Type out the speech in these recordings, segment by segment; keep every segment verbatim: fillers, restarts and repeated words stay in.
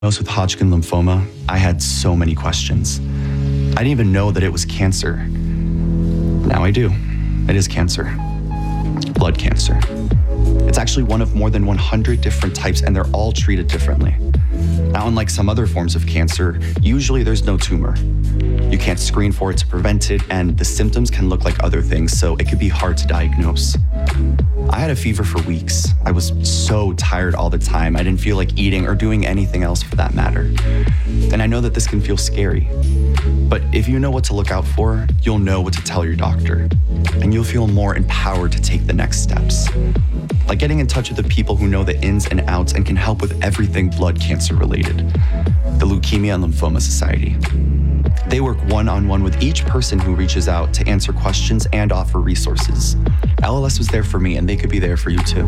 With Hodgkin lymphoma, I had so many questions. I didn't even know that it was cancer. Now I do. It is cancer. Blood cancer. It's actually one of more than one hundred different types, and they're all treated differently. Now, unlike some other forms of cancer, usually there's no tumor. You can't screen for it to prevent it, and the symptoms can look like other things, so it could be hard to diagnose. I had a fever for weeks. I was so tired all the time. I didn't feel like eating or doing anything else for that matter. And I know that this can feel scary. But if you know what to look out for, you'll know what to tell your doctor. And you'll feel more empowered to take the next steps. Like getting in touch with the people who know the ins and outs and can help with everything blood cancer related. The Leukemia and Lymphoma Society. They work one-on-one with each person who reaches out to answer questions and offer resources. L L S was there for me, and they could be there for you too.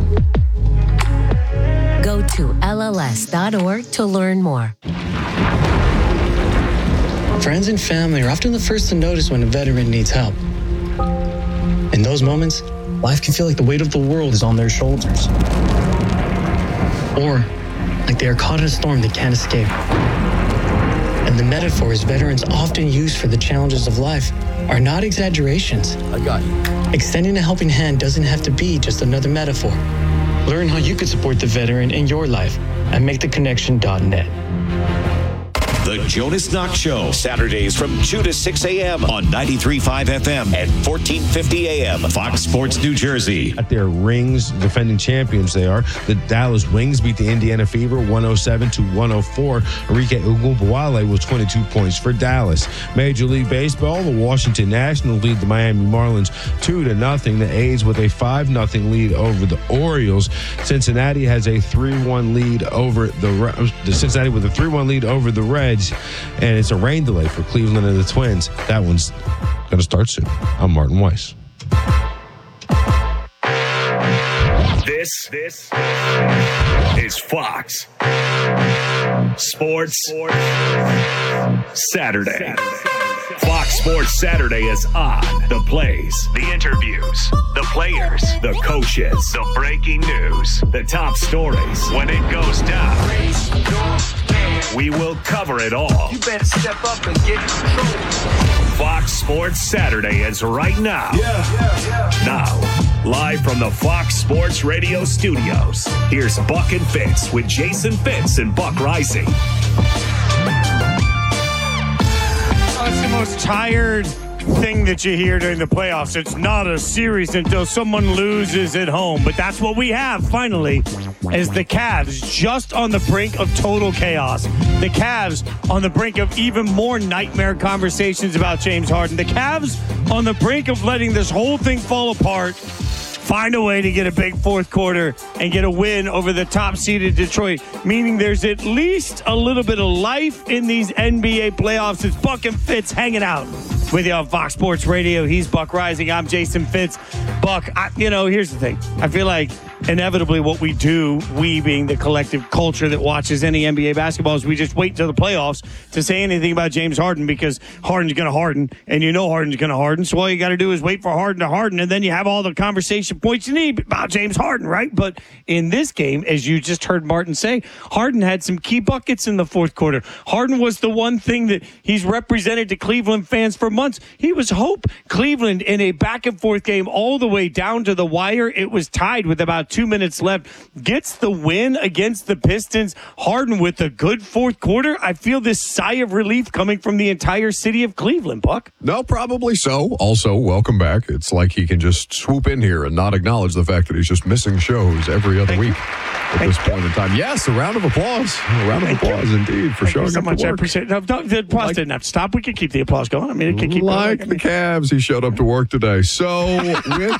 Go to L L S dot org to learn more. Friends and family are often the first to notice when a veteran needs help. In those moments, life can feel like the weight of the world is on their shoulders. Or like they are caught in a storm they can't escape. And the metaphors veterans often use for the challenges of life are not exaggerations. I got you. Extending a helping hand doesn't have to be just another metaphor. Learn how you could support the veteran in your life at make the connection dot net. The Jonas Knox Show, Saturdays from two to six a.m. on ninety-three point five F M and fourteen fifty A M, Fox Sports, New Jersey. At their rings, defending champions they are. The Dallas Wings beat the Indiana Fever one oh seven to one oh four. Enrique Ogunbowale was twenty-two points for Dallas. Major League Baseball, the Washington Nationals lead the Miami Marlins two to nothing. The A's with a five nothing lead over the Orioles. Cincinnati has a three one lead over the, the Cincinnati with a three one lead over the Reds. And it's a rain delay for Cleveland and the Twins. That one's going to start soon. I'm Martin Weiss. This, this is Fox Sports Saturday. Fox Sports Saturday is on. The plays, the interviews, the players, the coaches, the breaking news, the top stories. When it goes down, we will cover it all. You better step up and get in control. Fox Sports Saturday is right now. Yeah, yeah, yeah. Now, live from the Fox Sports Radio studios, here's Buck and Fitz with Jason Fitz and Buck Rising. Oh, it's the most tired thing that you hear during the playoffs. It's not a series until someone loses at home. But that's what we have, finally, as the Cavs just on the brink of total chaos. The Cavs on the brink of even more nightmare conversations about James Harden. The Cavs on the brink of letting this whole thing fall apart. Find a way to get a big fourth quarter and get a win over the top-seeded Detroit, meaning there's at least a little bit of life in these N B A playoffs. It's Buck and Fitz hanging out with you on Fox Sports Radio. He's Buck Rising. I'm Jason Fitz. Buck, I, you know, here's the thing. I feel like inevitably what we do, we being the collective culture that watches any N B A basketball, is we just wait till the playoffs to say anything about James Harden, because Harden's going to harden, and you know Harden's going to harden, so all you got to do is wait for Harden to harden, and then you have all the conversation points you need about James Harden, right? But in this game, as you just heard Martin say, Harden had some key buckets in the fourth quarter. Harden was the one thing that he's represented to Cleveland fans for months. He was hope. Cleveland in a back-and-forth game all the way down to the wire. It was tied with about two minutes left. Gets the win against the Pistons. Harden with a good fourth quarter. I feel this sigh of relief coming from the entire city of Cleveland, Buck. No, probably so. Also, welcome back. It's like he can just swoop in here and not acknowledge the fact that he's just missing shows every other Thank week you. at Thank this you. point in time. Yes, a round of applause. A round of Thank applause you. indeed for Thank showing you so up much. to I work. appreciate it. No, no, the applause Like- didn't have to stop. We could keep the applause going. I mean, it could keep Like going. the Cavs, he showed up to work today. So with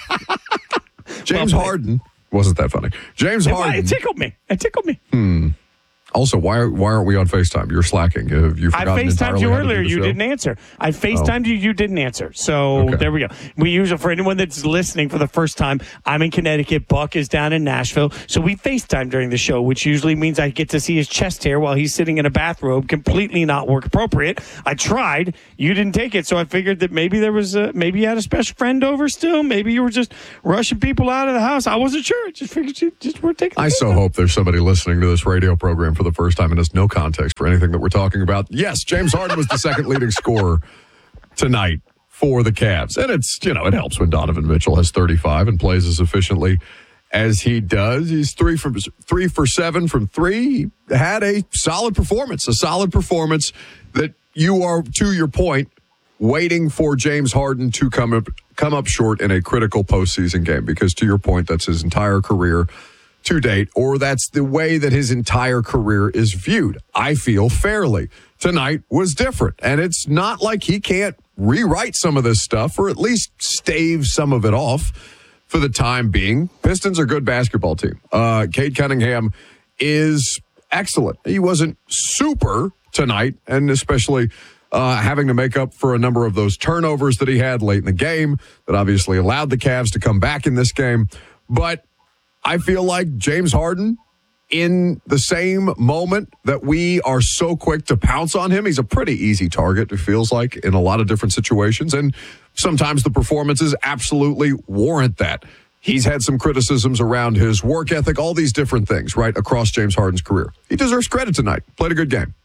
James Well, Harden, wasn't that funny? James It, Harden. it tickled me. It tickled me. Hmm. Also, why why aren't we on FaceTime? You're slacking. Have you I forgotten FaceTimed entirely you how to do earlier. the You show? didn't answer. I FaceTimed you. You didn't answer. So Okay. there we go. We usually, for anyone that's listening for the first time, I'm in Connecticut. Buck is down in Nashville. So we FaceTime during the show, which usually means I get to see his chest hair while he's sitting in a bathrobe, completely not work appropriate. I tried. You didn't take it. So I figured that maybe there was a, maybe you had a special friend over still. Maybe you were just rushing people out of the house. I wasn't sure. Just figured you just were taking I so hope there's somebody listening to this radio program for for the first time and has no context for anything that we're talking about. Yes, James Harden was the second leading scorer tonight for the Cavs. And it's, you know, it helps when Donovan Mitchell has thirty-five and plays as efficiently as he does. He's three from three for seven from three. He had a solid performance, a solid performance that you are, to your point, waiting for James Harden to come up, come up short in a critical postseason game. Because to your point, that's his entire career to date, or that's the way that his entire career is viewed. I feel fairly. Tonight was different. And it's not like he can't rewrite some of this stuff or at least stave some of it off for the time being. Pistons are a good basketball team. Uh, Cade Cunningham is excellent. He wasn't super tonight, and especially uh, having to make up for a number of those turnovers that he had late in the game that obviously allowed the Cavs to come back in this game. But I feel like James Harden, in the same moment that we are so quick to pounce on him, he's a pretty easy target, it feels like, in a lot of different situations. And sometimes the performances absolutely warrant that. He's had some criticisms around his work ethic, all these different things, right, across James Harden's career. He deserves credit tonight. Played a good game.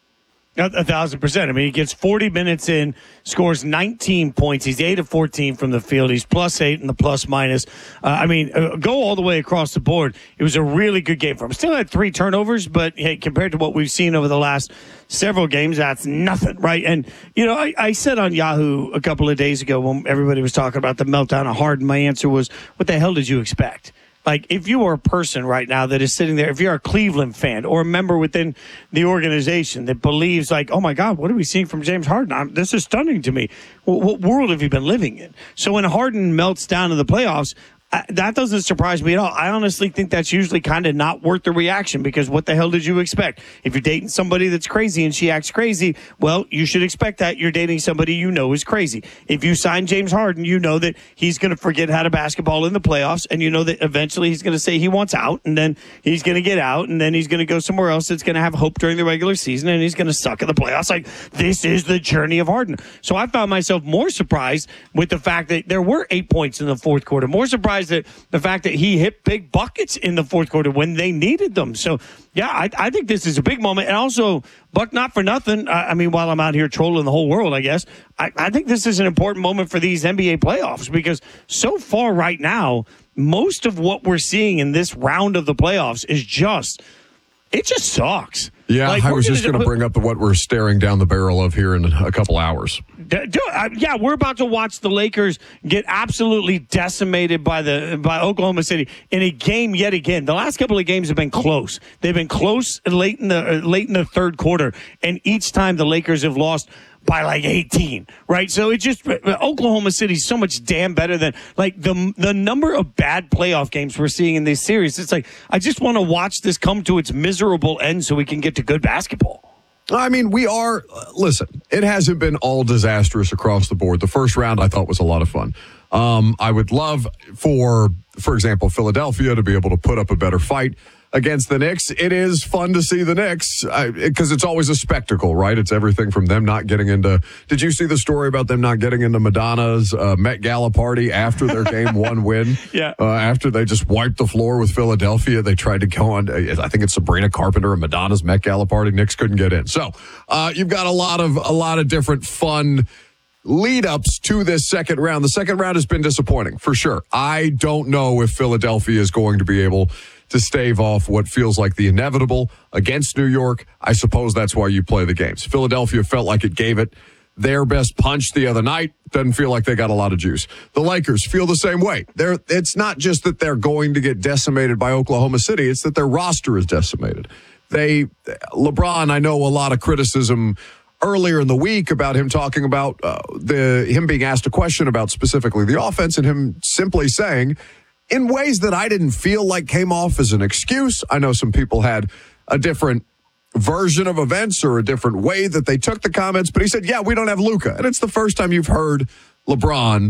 A, a thousand percent. I mean, he gets forty minutes in, scores nineteen points. He's eight of fourteen from the field. He's plus eight in the plus minus. Uh, I mean, uh, go all the way across the board. It was a really good game for him. Still had three turnovers, but hey, compared to what we've seen over the last several games, that's nothing, right? And, you know, I, I said on Yahoo a couple of days ago when everybody was talking about the meltdown of Harden, my answer was, what the hell did you expect? Like, if you are a person right now that is sitting there, if you're a Cleveland fan or a member within the organization that believes, like, oh, my God, what are we seeing from James Harden? I'm, this is stunning to me. Well, what world have you been living in? So when Harden melts down in the playoffs, I, that doesn't surprise me at all. I honestly think that's usually kind of not worth the reaction, because what the hell did you expect? If you're dating somebody that's crazy and she acts crazy, well, you should expect that you're dating somebody you know is crazy. If you sign James Harden, you know that he's going to forget how to basketball in the playoffs, and you know that eventually he's going to say he wants out, and then he's going to get out, and then he's going to go somewhere else that's going to have hope during the regular season, and he's going to suck at the playoffs. Like, this is the journey of Harden. So I found myself more surprised with the fact that there were eight points in the fourth quarter, more surprised that the fact that he hit big buckets in the fourth quarter when they needed them. So, yeah, I, I think this is a big moment. And also, Buck, not for nothing, I, I mean, while I'm out here trolling the whole world, I guess, I, I think this is an important moment for these N B A playoffs, because so far right now, most of what we're seeing in this round of the playoffs is just, it just sucks. Yeah, like, I was just going to put, bring up the what we're staring down the barrel of here in a couple hours. Do, uh, yeah, we're about to watch the Lakers get absolutely decimated by the by Oklahoma City in a game yet again. The last couple of games have been close. They've been close late in the uh, late in the third quarter, and each time the Lakers have lost by like eighteen, right? So it just, Oklahoma City's so much damn better than, like, the the number of bad playoff games we're seeing in this series. It's like, I just want to watch this come to its miserable end so we can get to good basketball. I mean, we are, uh, listen, it hasn't been all disastrous across the board. The first round I thought was a lot of fun. Um, I would love for, for example, Philadelphia to be able to put up a better fight against the Knicks. It is fun to see the Knicks because it's always a spectacle, right? It's everything from them not getting into, did you see the story about them not getting into Madonna's uh, Met Gala party after their game one win? Yeah. Uh, after they just wiped the floor with Philadelphia, they tried to go on, I think it's Sabrina Carpenter and Madonna's Met Gala party. Knicks couldn't get in. So uh, you've got a lot of, a lot of different fun lead-ups to this second round. The second round has been disappointing, for sure. I don't know if Philadelphia is going to be able to stave off what feels like the inevitable against New York. I suppose that's why you play the games. Philadelphia felt like it gave it their best punch the other night. Doesn't feel like they got a lot of juice. The Lakers feel the same way. They're, it's not just that they're going to get decimated by Oklahoma City. It's that their roster is decimated. They, LeBron, I know a lot of criticism earlier in the week about him talking about uh, the him being asked a question about specifically the offense, and him simply saying, in ways that I didn't feel like came off as an excuse. I know some people had a different version of events or a different way that they took the comments, but he said, yeah, we don't have Luka. And it's the first time you've heard LeBron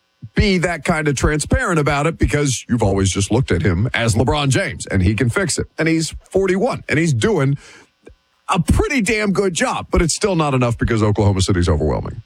be that kind of transparent about it, because you've always just looked at him as LeBron James, and he can fix it. And he's forty-one, and he's doing a pretty damn good job, but it's still not enough because Oklahoma City's overwhelming.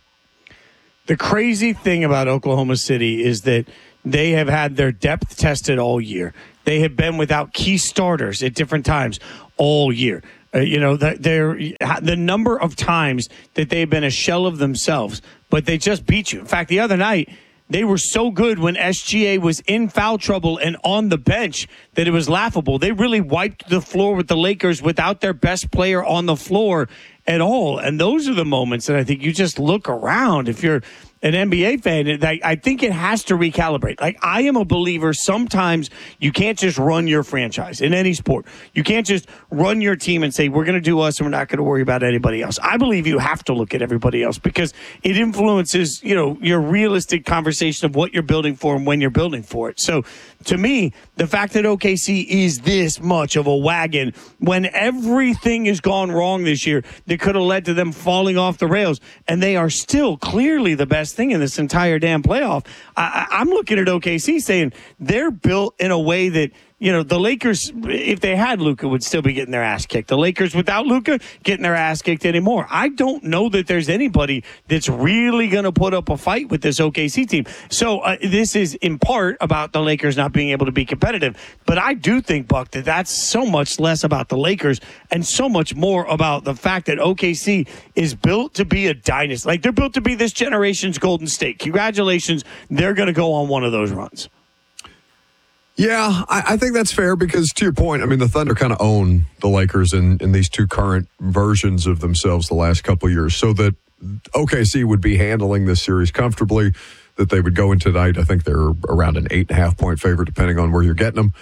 The crazy thing about Oklahoma City is that they have had their depth tested all year. They have been without key starters at different times all year. Uh, you know, the, they're, the number of times that they've been a shell of themselves, but they just beat you. In fact, the other night, they were so good when S G A was in foul trouble and on the bench that it was laughable. They really wiped the floor with the Lakers without their best player on the floor at all. And those are the moments that I think you just look around. If you're an N B A fan, I, I think it has to recalibrate. Like, I am a believer sometimes you can't just run your franchise in any sport. You can't just run your team and say, we're going to do us and we're not going to worry about anybody else. I believe you have to look at everybody else because it influences, you know, your realistic conversation of what you're building for and when you're building for it. So to me, the fact that O K C is this much of a wagon when everything has gone wrong this year that could have led to them falling off the rails, and they are still clearly the best thing in this entire damn playoff. I, I'm looking at O K C saying they're built in a way that, you know, the Lakers, if they had Luka, would still be getting their ass kicked. The Lakers without Luka getting their ass kicked anymore. I don't know that there's anybody that's really going to put up a fight with this O K C team. So uh, this is in part about the Lakers not being able to be competitive. But I do think, Buck, that that's so much less about the Lakers and so much more about the fact that O K C is built to be a dynasty. Like, they're built to be this generation's Golden State. Congratulations. They're going to go on one of those runs. Yeah, I, I think that's fair because, to your point, I mean, the Thunder kind of own the Lakers in, in these two current versions of themselves the last couple of years, so that O K C would be handling this series comfortably, that they would go in tonight. I think they're around an eight and a half point favorite, depending on where you're getting them.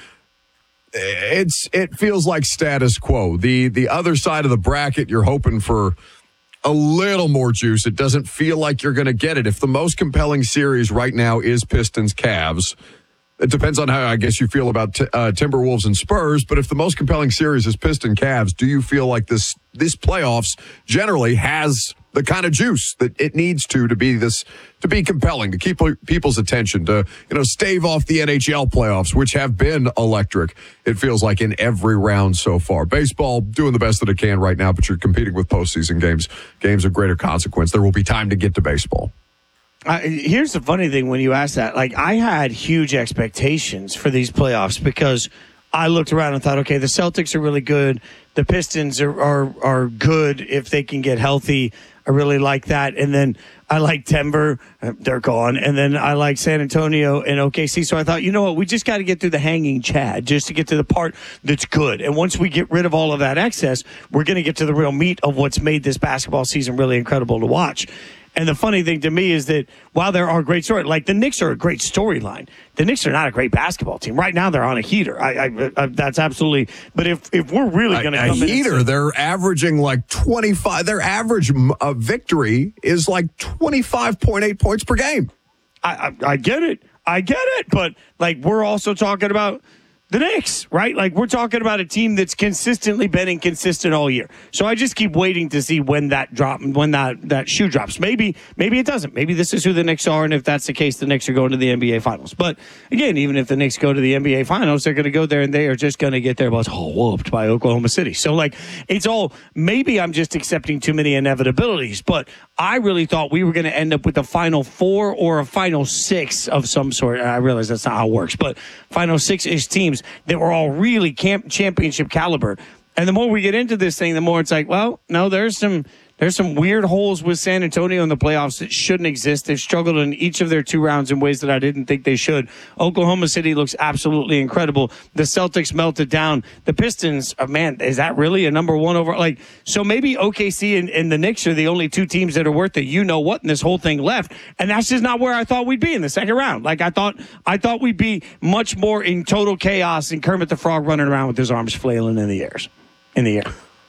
It's It feels like status quo. The, the other side of the bracket, you're hoping for a little more juice. It doesn't feel like you're going to get it. If the most compelling series right now is Pistons-Cavs, it depends on how, I guess, you feel about t- uh, Timberwolves and Spurs. But if the most compelling series is Piston Cavs, do you feel like this this playoffs generally has the kind of juice that it needs to to be this to be compelling, to keep people's attention, to, you know, stave off the N H L playoffs, which have been electric, it feels like, in every round so far. Baseball doing the best that it can right now, but you're competing with postseason games, games of greater consequence. There will be time to get to baseball. Uh, here's the funny thing when you ask that. Like, I had huge expectations for these playoffs because I looked around and thought, okay, the Celtics are really good. The Pistons are, are, are good if they can get healthy. I really like that. And then I like Denver. They're gone. And then I like San Antonio and O K C. So I thought, you know what? We just got to get through the hanging chad just to get to the part that's good. And once we get rid of all of that excess, we're going to get to the real meat of what's made this basketball season really incredible to watch. And the funny thing to me is that while there are great stories, like the Knicks are a great storyline, the Knicks are not a great basketball team. Right now, they're on a heater. I, I, I that's absolutely. But if if we're really going to come a heater, in, they're averaging like twenty-five. Their average uh, victory is like twenty-five point eight points per game. I, I I get it, I get it. But like, we're also talking about the Knicks, right? Like, we're talking about a team that's consistently been inconsistent all year. So I just keep waiting to see when that drop, when that, that shoe drops. Maybe, maybe it doesn't. Maybe this is who the Knicks are, and if that's the case, the Knicks are going to the N B A Finals. But again, even if the Knicks go to the N B A Finals, they're going to go there and they are just going to get their butts whooped by Oklahoma City. So, like, it's all, maybe I'm just accepting too many inevitabilities, but I really thought we were going to end up with a Final Four or a Final Six of some sort. I realize that's not how it works, but Final Six-ish teams that were all really camp championship caliber. And the more we get into this thing, the more it's like, well, no, there's some there's some weird holes with San Antonio in the playoffs that shouldn't exist. They've struggled in each of their two rounds in ways that I didn't think they should. Oklahoma City looks absolutely incredible. The Celtics melted down. The Pistons, oh man, is that really a number one over? Like, so maybe O K C and, and the Knicks are the only two teams that are worth the you-know-what in this whole thing left. And that's just not where I thought we'd be in the second round. Like, I thought I thought we'd be much more in total chaos and Kermit the Frog running around with his arms flailing in the air. In the air.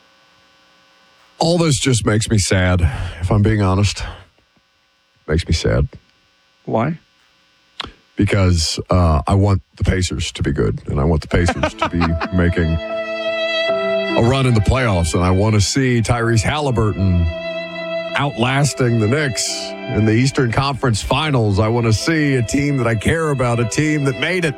All this just makes me sad, if I'm being honest. Makes me sad. Why? Because uh, I want the Pacers to be good, and I want the Pacers to be making a run in the playoffs, and I want to see Tyrese Halliburton outlasting the Knicks in the Eastern Conference Finals. I want to see a team that I care about, a team that made it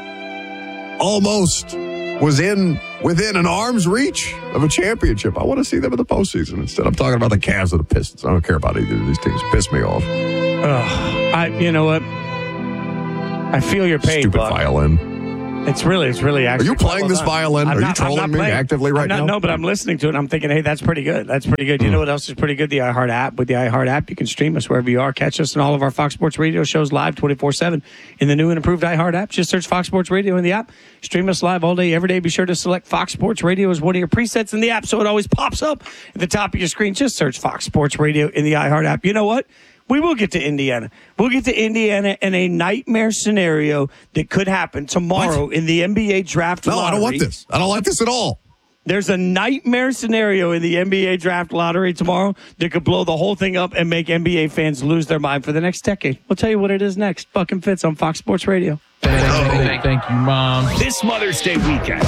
almost was in within an arm's reach of a championship. I want to see them in the postseason instead. I'm talking about the Cavs or the Pistons. I don't care about either of these teams. Piss me off. Ugh, I, you know what? I feel your pain, Stupid Buck. violin. It's really, it's really actually. Are you playing well this done. violin? I'm Are not- you trolling I'm not me playing. actively right I'm not, now? No, but I'm listening to it. And I'm thinking, hey, that's pretty good. That's pretty good. You know what else is pretty good? The iHeart app. With the iHeart app, you can stream us wherever you are. Catch us in all of our Fox Sports Radio shows live twenty-four seven in the new and improved iHeart app. Just search Fox Sports Radio in the app. Stream us live all day, every day. Be sure to select Fox Sports Radio as one of your presets in the app so it always pops up at the top of your screen. Just search Fox Sports Radio in the iHeart app. You know what? We will get to Indiana. We'll get to Indiana in a nightmare scenario that could happen tomorrow What? in the N B A draft No, lottery. I don't want this. I don't like this at all. There's a nightmare scenario in the N B A draft lottery tomorrow that could blow the whole thing up and make N B A fans lose their mind for the next decade. We'll tell you what it is next. Fucking Fitz on Fox Sports Radio. Thank, thank you, Mom. This Mother's Day weekend,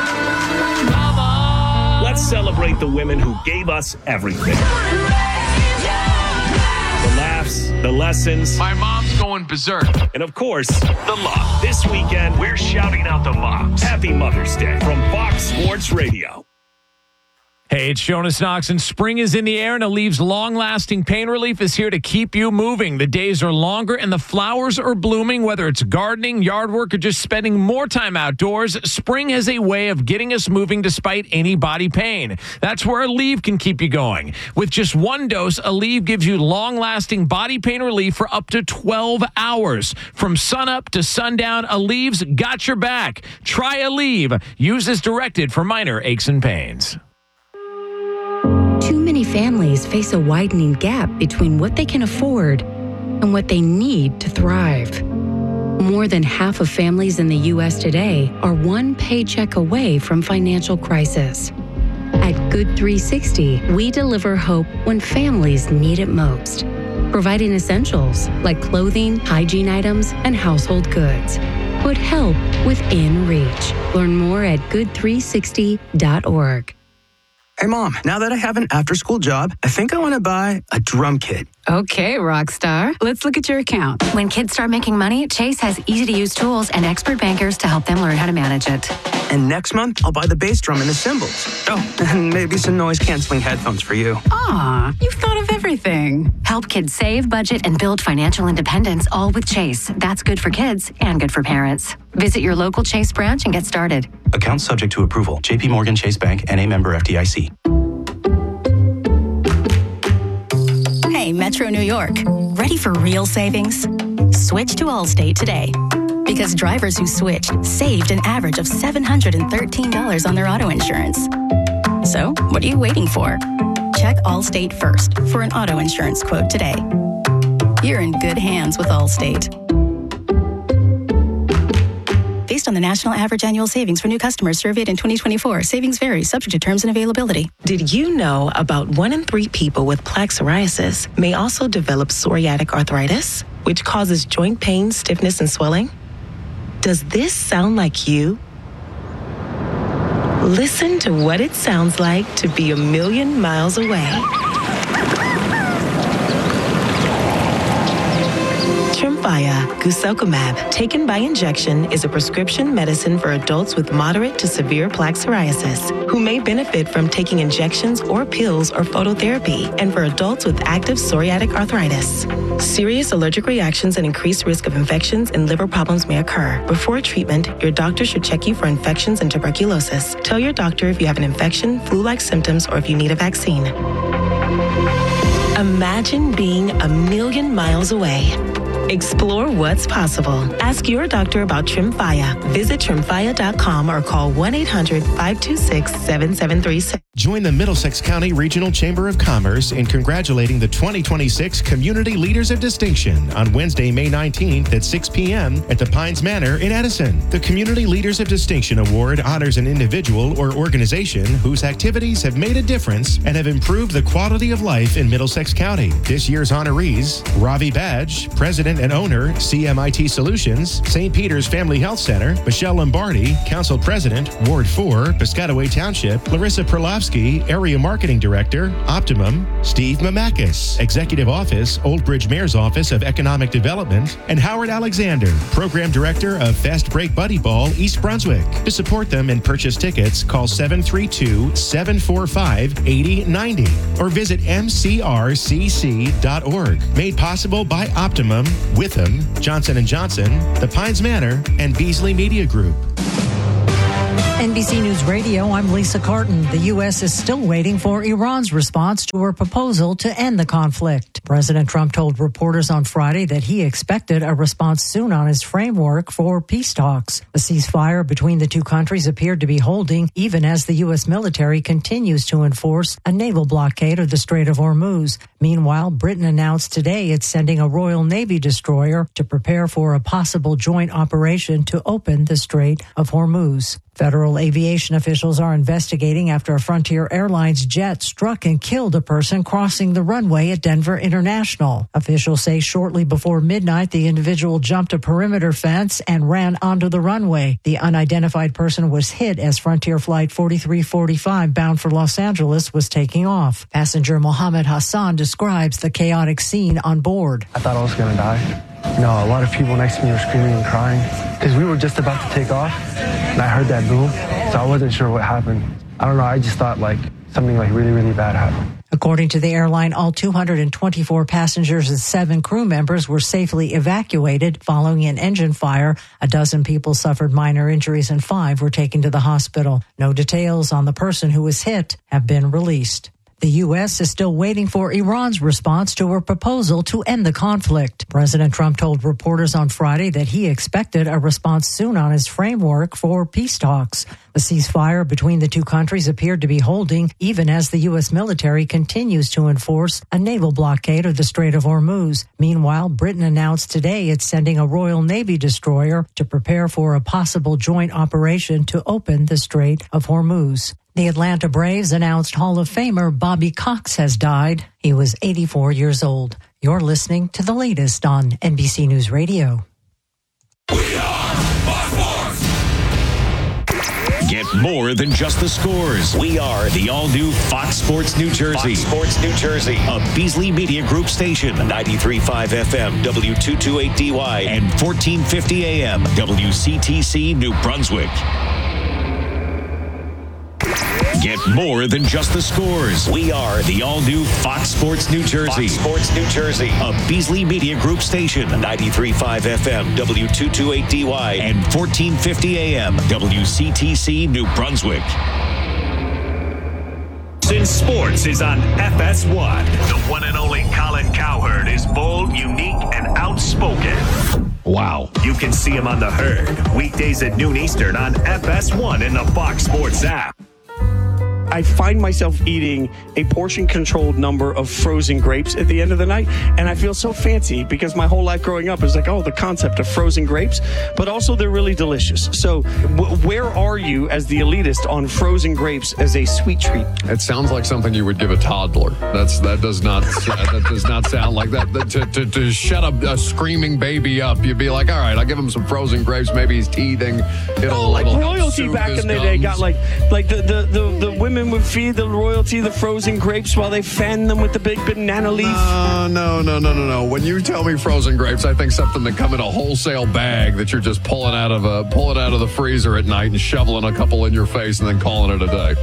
let's celebrate the women who gave us everything. The laughs, the lessons, My mom's going berserk. and of course, the love. This weekend, we're shouting out the moms. Happy Mother's Day from Fox Sports Radio. Hey, it's Jonas Knox, and spring is in the air, and Alev's long-lasting pain relief is here to keep you moving. The days are longer, and the flowers are blooming. Whether it's gardening, yard work, or just spending more time outdoors, spring has a way of getting us moving despite any body pain. That's where Aleve can keep you going. With just one dose, Aleve gives you long-lasting body pain relief for up to twelve hours. From sunup to sundown, Aleve's got your back. Try Aleve. Use as directed for minor aches and pains. Too many families face a widening gap between what they can afford and what they need to thrive. More than half of families in the U S today are one paycheck away from financial crisis. At Good three sixty, we deliver hope when families need it most, providing essentials like clothing, hygiene items, and household goods. Put help within reach. Learn more at good three sixty dot org. Hey, Mom, now that I have an after-school job, I think I want to buy a drum kit. Okay, Rockstar. Let's look at your account. When kids start making money, Chase has easy-to-use tools and expert bankers to help them learn how to manage it. And next month, I'll buy the bass drum and the cymbals. Oh, and maybe some noise-canceling headphones for you. Aw, you've thought of everything. Help kids save, budget, and build financial independence, all with Chase. That's good for kids and good for parents. Visit your local Chase branch and get started. Account subject to approval. J P Morgan Chase Bank, N A member F D I C. Hey, Metro New York. Ready for real savings? Switch to Allstate today. Because drivers who switched saved an average of seven hundred thirteen dollars on their auto insurance. So, what are you waiting for? Check Allstate first for an auto insurance quote today. You're in good hands with Allstate. Based on the national average annual savings for new customers surveyed in twenty twenty-four, savings vary, subject to terms and availability. Did you know about one in three people with plaque psoriasis may also develop psoriatic arthritis, which causes joint pain, stiffness, and swelling? Does this sound like you? Listen to what it sounds like to be a million miles away. Tremfya guselkumab, taken by injection, is a prescription medicine for adults with moderate to severe plaque psoriasis who may benefit from taking injections or pills or phototherapy, and for adults with active psoriatic arthritis. Serious allergic reactions and increased risk of infections and liver problems may occur. Before treatment, your doctor should check you for infections and tuberculosis. Tell your doctor if you have an infection, flu-like symptoms, or if you need a vaccine. Imagine being a million miles away. Explore what's possible. Ask your doctor about Tremfya. Visit tremfya dot com or call one eight hundred five two six seven seven three six. Join the Middlesex County Regional Chamber of Commerce in congratulating the twenty twenty-six Community Leaders of Distinction on Wednesday, May nineteenth at six p.m. at the Pines Manor in Edison. The Community Leaders of Distinction Award honors an individual or organization whose activities have made a difference and have improved the quality of life in Middlesex County. This year's honorees: Ravi Badge, President and owner, C M I T Solutions, Saint Peter's Family Health Center; Michelle Lombardi, Council President, Ward four, Piscataway Township; Larissa Perlovsky, Area Marketing Director, Optimum; Steve Mamakis, Executive Office, Old Bridge Mayor's Office of Economic Development; and Howard Alexander, Program Director of Fast Break Buddy Ball, East Brunswick. To support them and purchase tickets, call seven three two, seven four five, eight zero nine zero or visit m c r c c dot org. Made possible by Optimum, Witham, Johnson and Johnson, the Pines Manor, and Beasley Media Group. N B C News Radio, I'm Lisa Carton. The U S is still waiting for Iran's response to her proposal to end the conflict. President Trump told reporters on Friday that he expected a response soon on his framework for peace talks. The ceasefire between the two countries appeared to be holding even as the U S military continues to enforce a naval blockade of the Strait of Hormuz. Meanwhile, Britain announced today it's sending a Royal Navy destroyer to prepare for a possible joint operation to open the Strait of Hormuz. Federal aviation officials are investigating after a Frontier Airlines jet struck and killed a person crossing the runway at Denver International. Officials say shortly before midnight, the individual jumped a perimeter fence and ran onto the runway. The unidentified person was hit as Frontier Flight forty-three forty-five bound for Los Angeles was taking off. Passenger Mohammed Hassan describes the chaotic scene on board. I thought I was going to die. You know, a lot of people next to me were screaming and crying because we were just about to take off and I heard that boom, so I wasn't sure what happened. I don't know, I just thought like something like really, really bad happened. According to the airline, all two hundred twenty-four passengers and seven crew members were safely evacuated following an engine fire. A dozen people suffered minor injuries and five were taken to the hospital. No details on the person who was hit have been released. The U S is still waiting for Iran's response to her proposal to end the conflict. President Trump told reporters on Friday that he expected a response soon on his framework for peace talks. The ceasefire between the two countries appeared to be holding even as the U S military continues to enforce a naval blockade of the Strait of Hormuz. Meanwhile, Britain announced today it's sending a Royal Navy destroyer to prepare for a possible joint operation to open the Strait of Hormuz. The Atlanta Braves announced Hall of Famer Bobby Cox has died. He was eighty-four years old. You're listening to the latest on N B C News Radio. Get more than just the scores. We are the all-new Fox Sports New Jersey. Fox Sports New Jersey, a Beasley Media Group station, ninety-three point five F M, W two twenty-eight D Y, and fourteen fifty A M, W C T C New Brunswick. Get more than just the scores. We are the all-new Fox Sports New Jersey. Fox Sports New Jersey, a Beasley Media Group station, ninety-three point five F M, W two twenty-eight D Y, and fourteen fifty A M, W C T C New Brunswick. Since sports is on F S one, the one and only Colin Cowherd is bold, unique, and outspoken. Wow. You can see him on The Herd, weekdays at noon Eastern on F S one in the Fox Sports app. I find myself eating a portion-controlled number of frozen grapes at the end of the night, and I feel so fancy because my whole life growing up is like, oh, the concept of frozen grapes, but also they're really delicious. So w- where are you as the elitist on frozen grapes as a sweet treat? It sounds like something you would give a toddler. That's That does not that does not sound like that. that to, to, to shut a, a screaming baby up, you'd be like, all right, I'll give him some frozen grapes. Maybe he's teething. It'll, oh, like it'll royalty back in the day got like like the, the, the, the women would feed the royalty the frozen grapes while they fanned them with the big banana leaf. Uh, no, no, no, no, no. When you tell me frozen grapes, I think something that come in a wholesale bag that you're just pulling out of a pulling out of the freezer at night and shoveling a couple in your face and then calling it a day.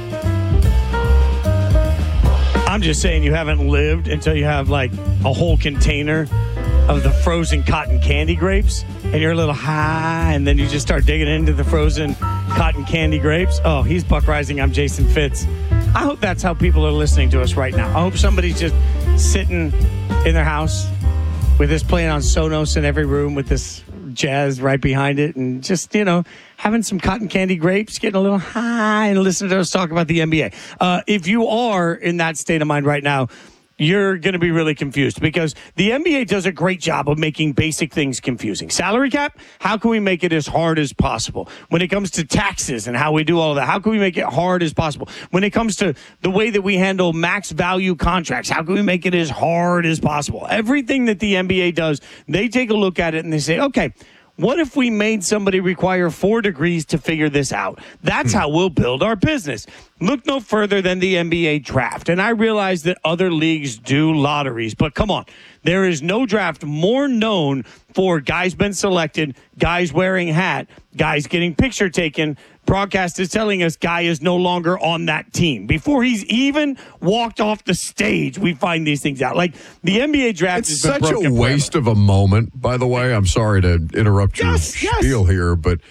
I'm just saying you haven't lived until you have like a whole container of the frozen cotton candy grapes and you're a little high and then you just start digging into the frozen cotton candy grapes. Oh, he's Buck Rising. I'm Jason Fitz. I hope that's how people are listening to us right now. I hope somebody's just sitting in their house with this playing on Sonos in every room with this jazz right behind it and just, you know, having some cotton candy grapes, getting a little high and listening to us talk about the N B A. Uh, if you are in that state of mind right now, you're going to be really confused because the N B A does a great job of making basic things confusing. Salary cap, how can we make it as hard as possible? When it comes to taxes and how we do all of that, how can we make it hard as possible? When it comes to the way that we handle max value contracts, how can we make it as hard as possible? Everything that the N B A does, they take a look at it and they say, okay, what if we made somebody require four degrees to figure this out? That's how we'll build our business. Look no further than the N B A draft. And I realize that other leagues do lotteries, but come on. There is no draft more known for guys been selected, guys wearing hat, guys getting picture taken. Broadcast is telling us guy is no longer on that team. Before he's even walked off the stage, we find these things out. Like the N B A draft it's has been such a waste forever. of a moment, by the way. I'm sorry to interrupt your yes, spiel yes. here, but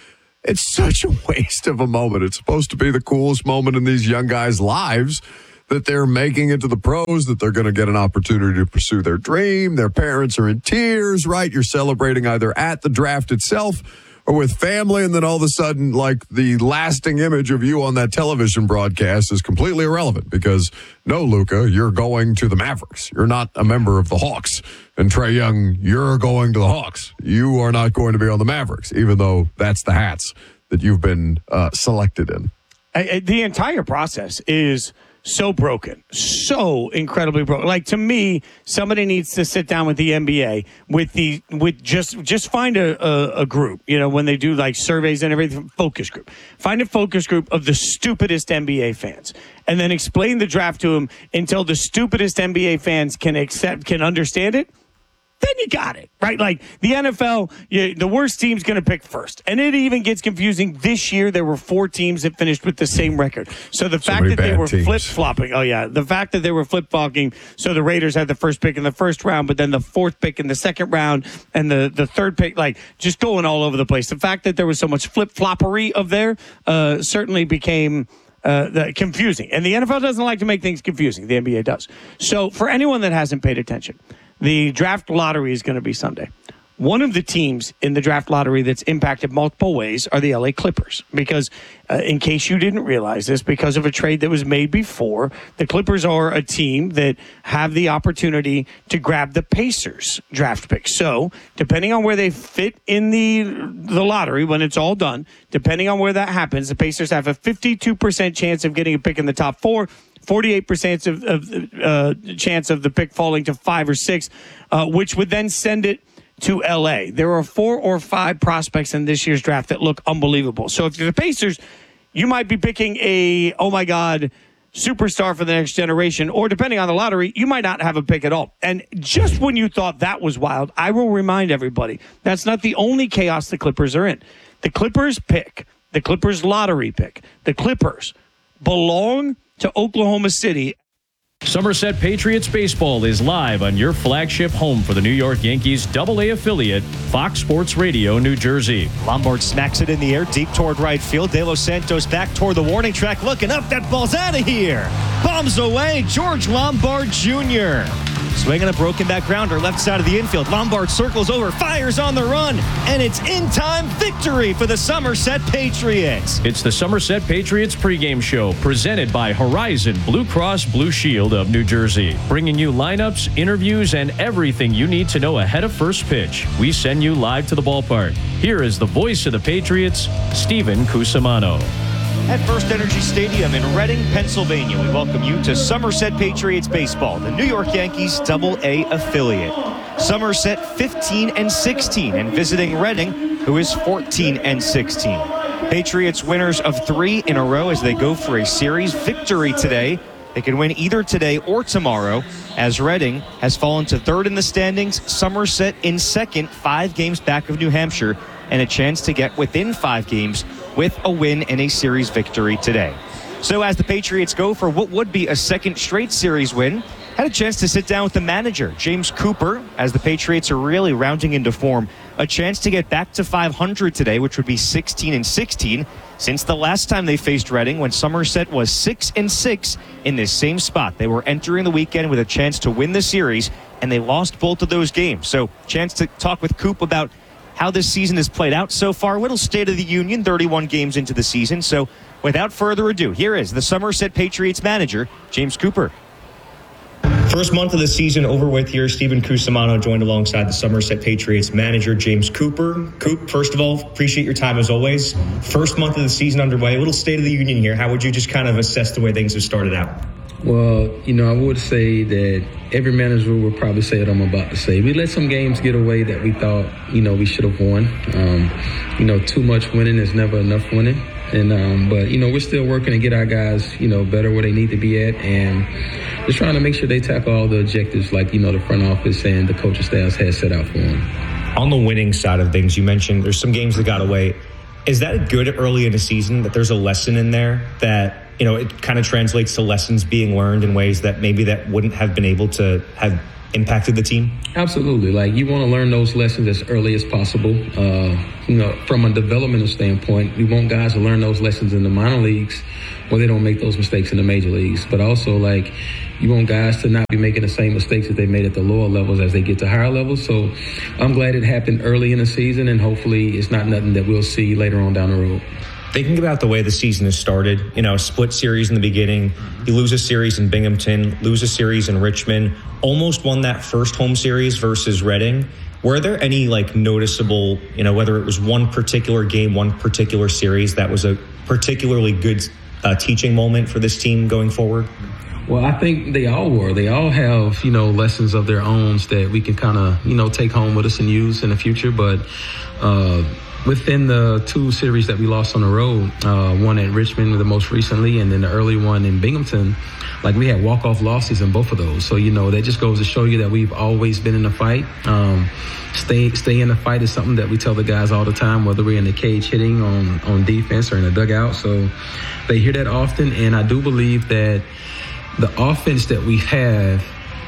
It's such a waste of a moment. It's supposed to be the coolest moment in these young guys' lives, that they're making it to the pros, that they're going to get an opportunity to pursue their dream. Their parents are in tears, right? You're celebrating either at the draft itself or with family, and then all of a sudden, like, the lasting image of you on that television broadcast is completely irrelevant because, no, Luka, you're going to the Mavericks. You're not a member of the Hawks. And Trae Young, you're going to the Hawks. You are not going to be on the Mavericks, even though that's the hats that you've been uh, selected in. I, I, the entire process is so broken, so incredibly broken. Like, to me, somebody needs to sit down with the N B A with the with just just find a, a, a group. You know, when they do like surveys and everything, focus group. Find a focus group of the stupidest N B A fans, and then explain the draft to them until the stupidest N B A fans can accept, can understand it. Then you got it, right? Like, the N F L, you, the worst team's going to pick first. And it even gets confusing. This year, there were four teams that finished with the same record. So the So fact many that they bad were teams. flip-flopping, oh, yeah, the fact that they were flip-flopping, so the Raiders had the first pick in the first round, but then the fourth pick in the second round, and the, the third pick, like, just going all over the place. The fact that there was so much flip-floppery of there uh, certainly became uh, the, confusing. And the N F L doesn't like to make things confusing. The N B A does. So for anyone that hasn't paid attention, the draft lottery is going to be Sunday. One of the teams in the draft lottery that's impacted multiple ways are the L A Clippers. Because, uh, in case you didn't realize this, because of a trade that was made before, the Clippers are a team that have the opportunity to grab the Pacers draft pick. So, depending on where they fit in the the lottery when it's all done, depending on where that happens, the Pacers have a fifty-two percent chance of getting a pick in the top four, forty-eight percent of, of uh, chance of the pick falling to five or six, uh, which would then send it to L A. There are four or five prospects in this year's draft that look unbelievable. So if you're the Pacers, you might be picking a, oh my God, superstar for the next generation, or depending on the lottery, you might not have a pick at all. And just when you thought that was wild, I will remind everybody, that's not the only chaos the Clippers are in. The Clippers pick, the Clippers lottery pick, the Clippers belong to Oklahoma City. Somerset Patriots baseball is live on your flagship home for the New York Yankees double A affiliate, Fox Sports Radio, New Jersey. Lombard smacks it in the air, deep toward right field. De Los Santos back toward the warning track, looking up. That ball's out of here. Bombs away. George Lombard Junior Swinging a broken back grounder, left side of the infield. Lombard circles over, fires on the run, and it's in-time victory for the Somerset Patriots. It's the Somerset Patriots pregame show presented by Horizon Blue Cross Blue Shield of New Jersey, bringing you lineups, interviews, and everything you need to know ahead of first pitch. We send you live to the ballpark. Here is the voice of the Patriots, Steven Cusimano. At First Energy Stadium in Reading, Pennsylvania, we welcome you to Somerset Patriots Baseball, the New York Yankees double A affiliate. Somerset fifteen and sixteen, and visiting Reading, who is fourteen and sixteen. Patriots winners of three in a row as they go for a series victory today. They can win either today or tomorrow, as Reading has fallen to third in the standings, Somerset in second, five games back of New Hampshire, and a chance to get within five games with a win and a series victory today. So as the Patriots go for what would be a second straight series win, had a chance to sit down with the manager, James Cooper, as the Patriots are really rounding into form. A chance to get back to five hundred today, which would be sixteen and sixteen, since the last time they faced Reading, when Somerset was six and six in this same spot. They were entering the weekend with a chance to win the series, and they lost both of those games. So chance to talk with Coop about how this season has played out so far. Little State of the Union, thirty-one games into the season. So without further ado, here is the Somerset Patriots manager, James Cooper. First month of the season over with here. Steven Cusimano joined alongside the Somerset Patriots manager, James Cooper. Coop, first of all, appreciate your time as always. First month of the season underway. A little State of the Union here. How would you just kind of assess the way things have started out? Well, you know, I would say that every manager would probably say what I'm about to say. We let some games get away that we thought, you know, we should have won. Um, you know, too much winning is never enough winning. And um, but, you know, we're still working to get our guys, you know, better where they need to be at, and just trying to make sure they tackle all the objectives like, you know, the front office and the coaching staffs had set out for them. On the winning side of things, you mentioned there's some games that got away. Is that good early in the season that there's a lesson in there that, you know, it kind of translates to lessons being learned in ways that maybe that wouldn't have been able to have impacted the team? Absolutely. Like, you want to learn those lessons as early as possible. Uh, you know, from a developmental standpoint, we want guys to learn those lessons in the minor leagues where they don't make those mistakes in the major leagues. But also, like, you want guys to not be making the same mistakes that they made at the lower levels as they get to higher levels. So I'm glad it happened early in the season, and hopefully it's not nothing that we'll see later on down the road. Thinking about the way the season has started, you know, a split series in the beginning, you lose a series in Binghamton, lose a series in Richmond, almost won that first home series versus Reading. Were there any, like, noticeable, you know, whether it was one particular game, one particular series that was a particularly good uh, teaching moment for this team going forward? Well, I think they all were. They all have, you know, lessons of their own that we can kind of, you know, take home with us and use in the future. But uh, within the two series that we lost on the road, uh, one at Richmond the most recently, and then the early one in Binghamton, like, we had walk-off losses in both of those. So, you know, that just goes to show you that we've always been in the fight. Um, stay stay in the fight is something that we tell the guys all the time, whether we're in the cage hitting, on, on defense, or in the dugout. So they hear that often, and I do believe that the offense that we have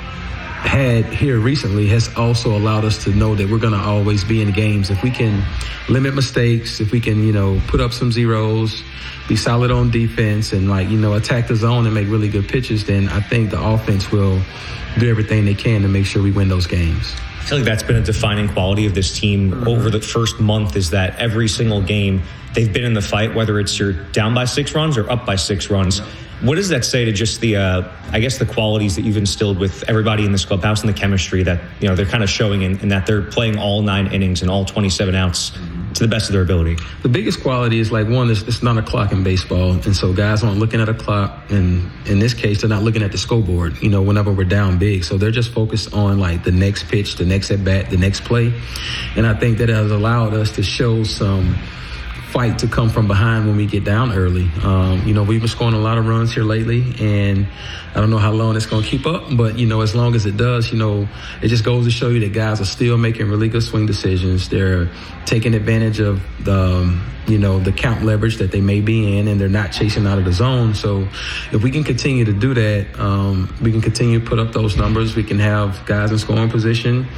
had here recently has also allowed us to know that we're going to always be in games. If we can limit mistakes, if we can, you know, put up some zeros, be solid on defense, and, like, you know, attack the zone and make really good pitches, then I think the offense will do everything they can to make sure we win those games. I feel like that's been a defining quality of this team mm-hmm. over the first month, is that every single game they've been in the fight, whether it's you're down by six runs or up by six runs. What does that say to just the, uh, I guess, the qualities that you've instilled with everybody in this clubhouse and the chemistry that, you know, they're kind of showing in, in that they're playing all nine innings and all twenty-seven outs to the best of their ability? The biggest quality is, like, one, it's, it's not a clock in baseball. And so guys aren't looking at a clock. And in this case, they're not looking at the scoreboard, you know, whenever we're down big. So they're just focused on, like, the next pitch, the next at bat, the next play. And I think that has allowed us to show some fight to come from behind when we get down early. Um, you know, we've been scoring a lot of runs here lately, and I don't know how long it's going to keep up, but, you know, as long as it does, you know, it just goes to show you that guys are still making really good swing decisions. They're taking advantage of the, um, you know, the count leverage that they may be in, and they're not chasing out of the zone. So if we can continue to do that, um, we can continue to put up those numbers. We can have guys in scoring position.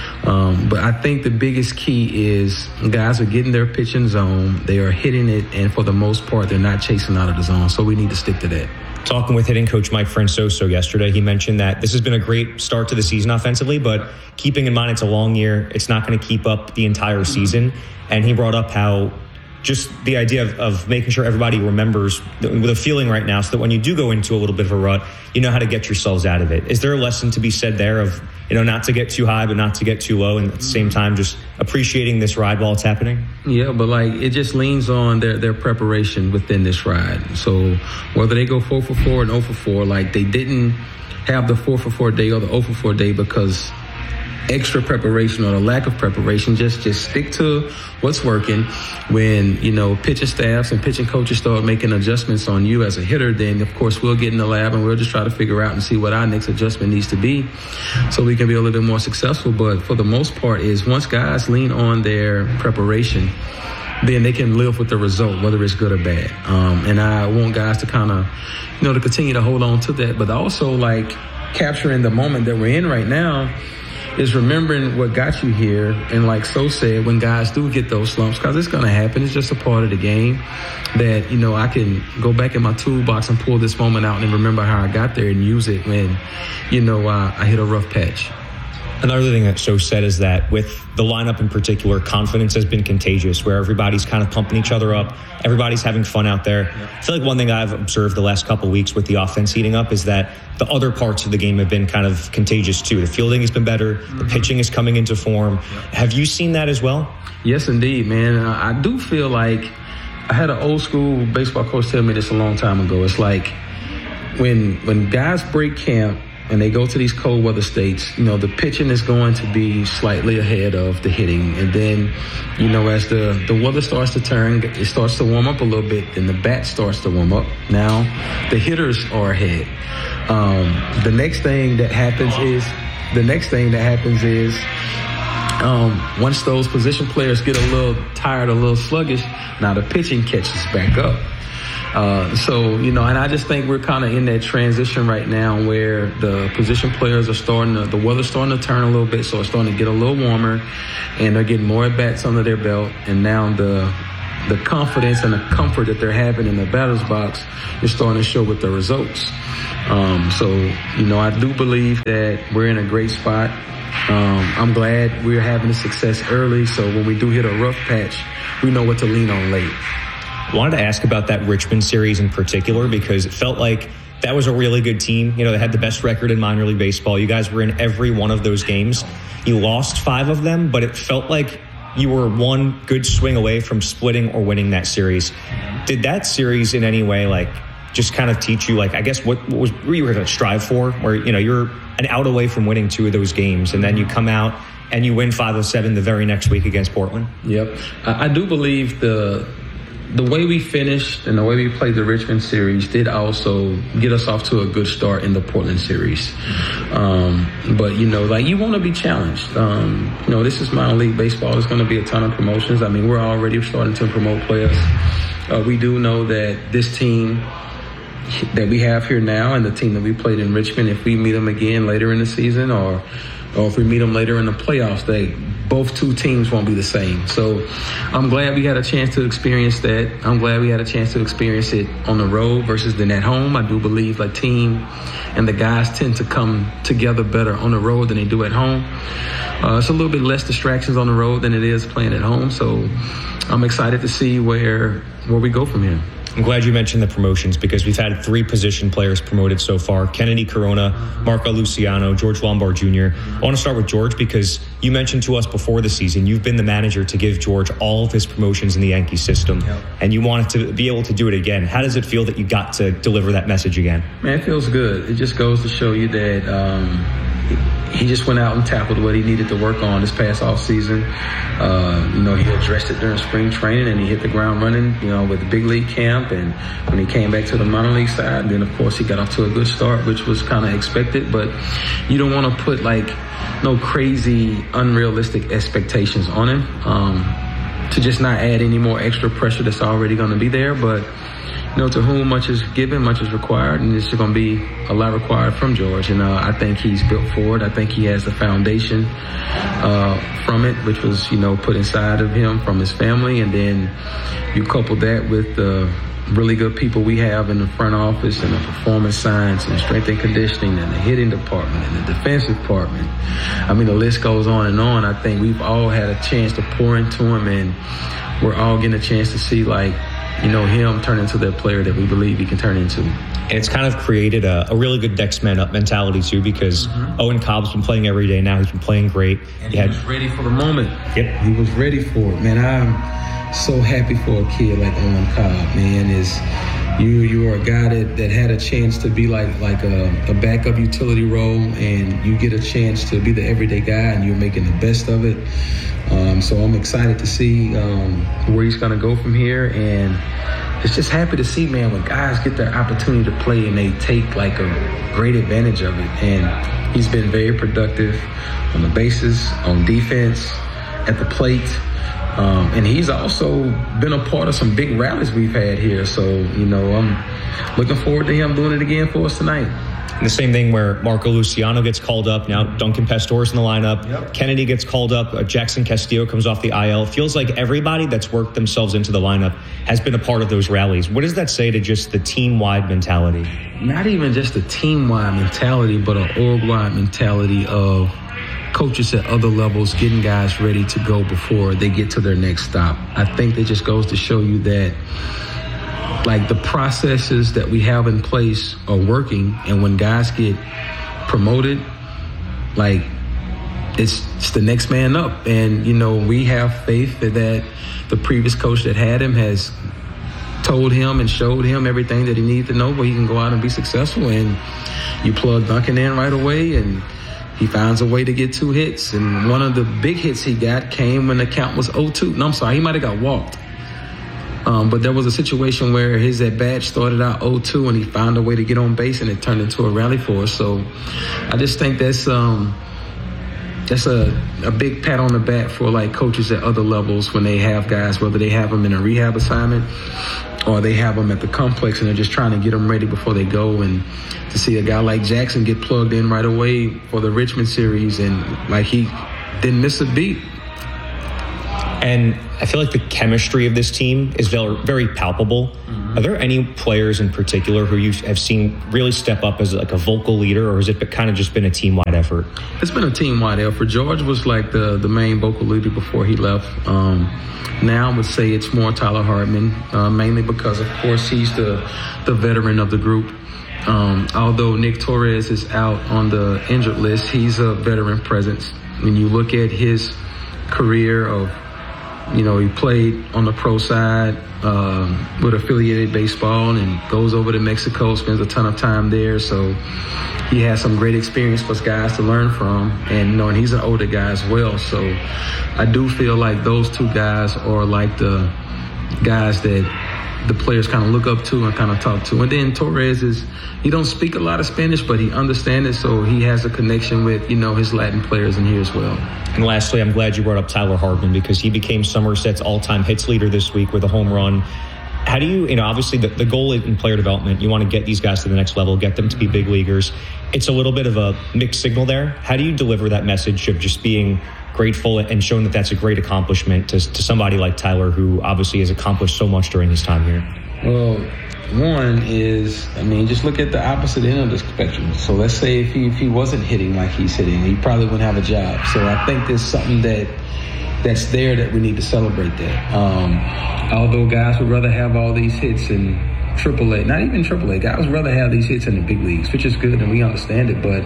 Um, but I think the biggest key is guys are getting their pitching zone. They are hitting it, and for the most part, they're not chasing out of the zone. So we need to stick to that. Talking with hitting coach Mike Francoso yesterday, he mentioned that this has been a great start to the season offensively, but keeping in mind it's a long year, it's not going to keep up the entire season. And he brought up how just the idea of, of making sure everybody remembers the, the feeling right now, so that when you do go into a little bit of a rut, you know how to get yourselves out of it. Is there a lesson to be said there of, you know, not to get too high, but not to get too low, and at the same time just appreciating this ride while it's happening? Yeah, but, like, it just leans on their, their preparation within this ride. So whether they go four for four and oh for four, like, they didn't have the four for four day or the oh for four day because extra preparation or the lack of preparation. Just just stick to what's working. When, you know, pitching staffs and pitching coaches start making adjustments on you as a hitter, then of course we'll get in the lab and we'll just try to figure out and see what our next adjustment needs to be so we can be a little bit more successful. But for the most part is once guys lean on their preparation, then they can live with the result, whether it's good or bad. Um, and I want guys to kind of, you know, to continue to hold on to that, but also, like, capturing the moment that we're in right now is remembering what got you here. And like So said, when guys do get those slumps, because it's going to happen, it's just a part of the game, that, you know, I can go back in my toolbox and pull this moment out and remember how I got there and use it when, you know, uh, I hit a rough patch. Another thing that So said is that with the lineup in particular, confidence has been contagious, where everybody's kind of pumping each other up. Everybody's having fun out there. I feel like one thing I've observed the last couple of weeks with the offense heating up is that the other parts of the game have been kind of contagious too. The fielding has been better. Mm-hmm. The pitching is coming into form. Have you seen that as well? Yes, indeed, man. Uh, I do feel like I had an old school baseball coach tell me this a long time ago. It's like when when guys break camp and they go to these cold weather states, you know, the pitching is going to be slightly ahead of the hitting. And then, you know, as the, the weather starts to turn, it starts to warm up a little bit, then the bat starts to warm up. Now, the hitters are ahead. Um, the next thing that happens is, the next thing that happens is, um, once those position players get a little tired, a little sluggish, now the pitching catches back up. Uh, so, you know, and I just think we're kind of in that transition right now where the position players are starting to, the weather's starting to turn a little bit, so it's starting to get a little warmer, and they're getting more at-bats under their belt, and now the the confidence and the comfort that they're having in the batter's box is starting to show with the results. Um, so, you know, I do believe that we're in a great spot. Um, I'm glad we're having the success early, so when we do hit a rough patch, we know what to lean on late. I wanted to ask about that Richmond series in particular because it felt like that was a really good team. You know, they had the best record in minor league baseball. You guys were in every one of those games. You lost five of them, but it felt like you were one good swing away from splitting or winning that series. Did that series in any way, like, just kind of teach you, like, I guess what, what was what you were going to strive for, where, you know, you're an out away from winning two of those games, and then you come out and you win five of seven the very next week against Portland? Yep. I, I do believe the the way we finished and the way we played the Richmond series did also get us off to a good start in the Portland series. Um, but, you know, like, you want to be challenged. Um, you know, this is minor league baseball. There's going to be a ton of promotions. I mean, we're already starting to promote players. Uh, we do know that this team that we have here now and the team that we played in Richmond, if we meet them again later in the season or or if we meet them later in the playoffs, they both two teams won't be the same. So I'm glad we had a chance to experience that. I'm glad we had a chance to experience it on the road versus then at home. I do believe the team and the guys tend to come together better on the road than they do at home. Uh, it's a little bit less distractions on the road than it is playing at home. So I'm excited to see where where we go from here. I'm glad you mentioned the promotions because we've had three position players promoted so far. Kennedy Corona, Marco Luciano, George Lombard Junior I want to start with George because you mentioned to us before the season, you've been the manager to give George all of his promotions in the Yankee system, yep. and you wanted to be able to do it again. How does it feel that you got to deliver that message again? Man, it feels good. It just goes to show you that um, he just went out and tackled what he needed to work on this past off season. Uh, you know, he addressed it during spring training and he hit the ground running, you know, with the big league camp. And when he came back to the minor league side, then of course he got off to a good start, which was kind of expected. But you don't want to put like no crazy, unrealistic expectations on him um, to just not add any more extra pressure that's already going to be there. But you know, to whom much is given, much is required, and it's going to be a lot required from George. And uh, I think he's built for it. I think he has the foundation uh, from it, which was, you know, put inside of him from his family. And then you couple that with the really good people we have in the front office and the performance science and strength and conditioning and the hitting department and the defensive department. I mean, the list goes on and on. I think we've all had a chance to pour into him, and we're all getting a chance to see, like, you know, him turn into the player that we believe he can turn into. And it's kind of created a, a really good next man up mentality, too, because mm-hmm. Owen Cobb's been playing every day now. He's been playing great. And he, he had, was ready for the moment. Yep. He was ready for it. Man, I'm so happy for a kid like Owen Cobb, man. Is you you are a guy that, that had a chance to be like like a, a backup utility role, and you get a chance to be the everyday guy, and you're making the best of it. Um, so I'm excited to see um, where he's going to go from here, and it's just happy to see, man, when guys get their opportunity to play and they take like a great advantage of it. And he's been very productive on the bases, on defense, at the plate. Um, and he's also been a part of some big rallies we've had here. So, you know, I'm looking forward to him doing it again for us tonight. And the same thing where Marco Luciano gets called up. Now Duncan Pastor's in the lineup. Yep. Kennedy gets called up. Uh, Jackson Castillo comes off the I L. Feels like everybody that's worked themselves into the lineup has been a part of those rallies. What does that say to just the team-wide mentality? Not even just a team-wide mentality, but an org-wide mentality of coaches at other levels getting guys ready to go before they get to their next stop. I think that just goes to show you that, like, the processes that we have in place are working, and when guys get promoted, like, it's, it's the next man up. And, you know, we have faith that, that the previous coach that had him has told him and showed him everything that he needed to know where he can go out and be successful. And you plug Duncan in right away, and he finds a way to get two hits. And one of the big hits he got came when the count was oh two. No, I'm sorry, he might have got walked. Um, but there was a situation where his at-bat started out oh two, and he found a way to get on base, and it turned into a rally for us. So I just think that's um, that's a, a big pat on the back for, like, coaches at other levels when they have guys, whether they have them in a rehab assignment or they have them at the complex and they're just trying to get them ready before they go. And to see a guy like Jackson get plugged in right away for the Richmond series, and like he didn't miss a beat. And I feel like the chemistry of this team is very, very palpable. Mm-hmm. Are there any players in particular who you have seen really step up as like a vocal leader, or has it kind of just been a team-wide effort? It's been a team-wide effort. George was like the, the main vocal leader before he left. Um, now I would say it's more Tyler Hardman, uh, mainly because, of course, he's the, the veteran of the group. Um, although Nick Torres is out on the injured list, he's a veteran presence. When you look at his career of, you know, he played on the pro side um, with affiliated baseball and goes over to Mexico, spends a ton of time there. So he has some great experience for guys to learn from. And, you know, and he's an older guy as well. So I do feel like those two guys are like the guys that the players kind of look up to and kind of talk to. And then Torres is, he don't speak a lot of Spanish, but he understands it, so he has a connection with, you know, his Latin players in here as well. And lastly, I'm glad you brought up Tyler Hardman, because he became Somerset's all-time hits leader this week with a home run. How do you, you know, obviously the, the goal in player development, you want to get these guys to the next level, get them to be big leaguers. It's a little bit of a mixed signal there. How do you deliver that message of just being grateful and showing that that's a great accomplishment to, to somebody like Tyler, who obviously has accomplished so much during his time here? Well, one is, I mean, just look at the opposite end of the spectrum. So let's say if he if he wasn't hitting like he's hitting, he probably wouldn't have a job. So I think there's something that that's there that we need to celebrate that. Um, although guys would rather have all these hits in triple A, not even triple A, guys would rather have these hits in the big leagues, which is good and we understand it, but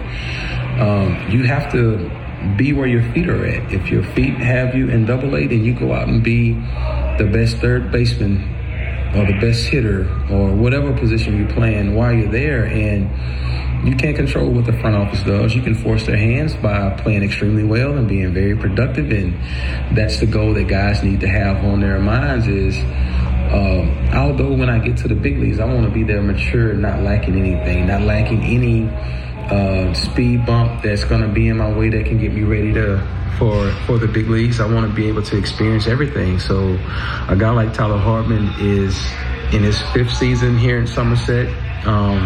um, you have to be where your feet are at. If your feet have you in double A, then you go out and be the best third baseman or the best hitter or whatever position you're playing while you're there. And you can't control what the front office does. You can force their hands by playing extremely well and being very productive. And that's the goal that guys need to have on their minds is, um, although when I get to the big leagues, I want to be there mature, not lacking anything, not lacking any uh, speed bump that's going to be in my way that can get me ready to for for the big leagues. I want to be able to experience everything. So a guy like Tyler Hardman is in his fifth season here in Somerset. Um,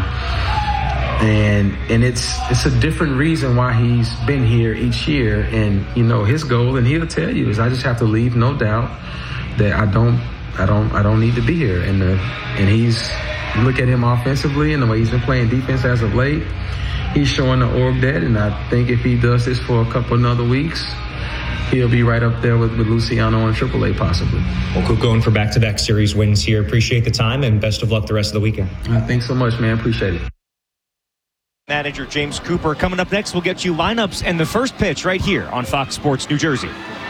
and and it's it's a different reason why he's been here each year. And, you know, his goal, and he'll tell you, is I just have to leave no doubt that I don't I don't I don't need to be here. And the, and he's, look at him offensively and the way he's been playing defense as of late. He's showing the org that, and I think if he does this for a couple another weeks, he'll be right up there with, with Luciano and triple A possibly. Well, keep going for back-to-back series wins here. Appreciate the time, and best of luck the rest of the weekend. Uh, thanks so much, man. Appreciate it. Manager James Cooper. Coming up next, we'll get you lineups and the first pitch right here on Fox Sports New Jersey.